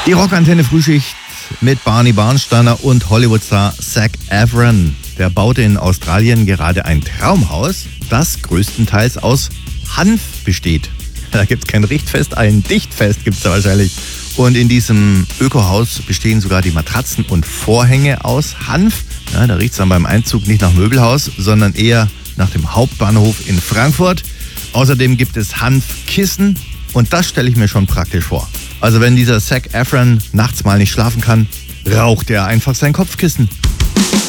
Die Rockantenne Frühschicht mit Barney Barnsteiner und Hollywood-Star Zac Efron. Der baute in Australien gerade ein Traumhaus, das größtenteils aus Hanf besteht. Da gibt's kein Richtfest, ein Dichtfest gibt's da wahrscheinlich. Und in diesem Ökohaus bestehen sogar die Matratzen und Vorhänge aus Hanf. Ja, da riecht's dann beim Einzug nicht nach Möbelhaus, sondern eher nach dem Hauptbahnhof in Frankfurt. Außerdem gibt es Hanfkissen und das stelle ich mir schon praktisch vor. Also wenn dieser Zac Efron nachts mal nicht schlafen kann, raucht er einfach sein Kopfkissen.